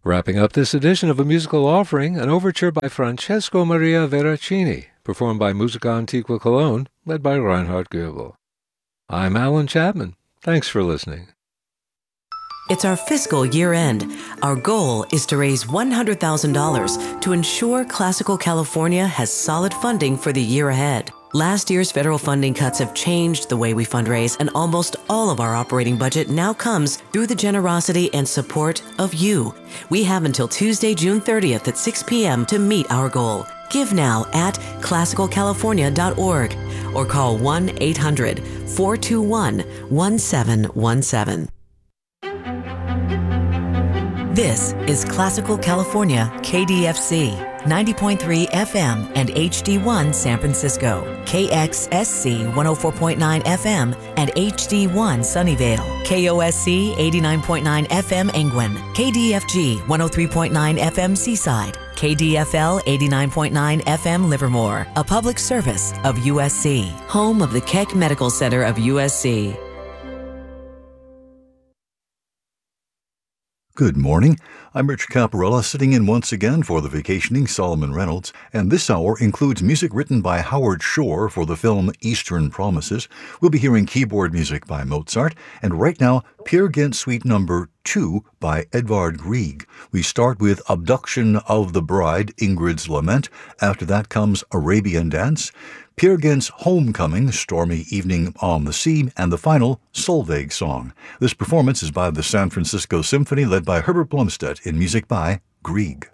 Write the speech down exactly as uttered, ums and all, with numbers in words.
Wrapping up this edition of A Musical Offering, an overture by Francesco Maria Veracini, performed by Musica Antiqua Cologne, led by Reinhard Goebel. I'm Alan Chapman. Thanks for listening. It's our fiscal year end. Our goal is to raise one hundred thousand dollars to ensure Classical California has solid funding for the year ahead. Last year's federal funding cuts have changed the way we fundraise, and almost all of our operating budget now comes through the generosity and support of you. We have until Tuesday, June thirtieth at six p.m. to meet our goal. Give now at classical california dot org or call one eight hundred four two one one seven one seven. This is Classical California K D F C, ninety point three F M and H D one San Francisco, K X S C one oh four point nine F M and H D one Sunnyvale, K O S C eighty-nine point nine F M Engwin, K D F G one oh three point nine F M Seaside, K D F L eighty-nine point nine F M Livermore, a public service of U S C, home of the Keck Medical Center of U S C. Good morning. I'm Rich Caparella, sitting in once again for the vacationing Solomon Reynolds, and this hour includes music written by Howard Shore for the film Eastern Promises. We'll be hearing keyboard music by Mozart, and right now, Peer Gynt Suite Number two by Edvard Grieg. We start with Abduction of the Bride, Ingrid's Lament. After that comes Arabian Dance, Peer Gynt's Homecoming, Stormy Evening on the Sea, and the final, Solveig Song. This performance is by the San Francisco Symphony, led by Herbert Blomstedt, in music by Grieg.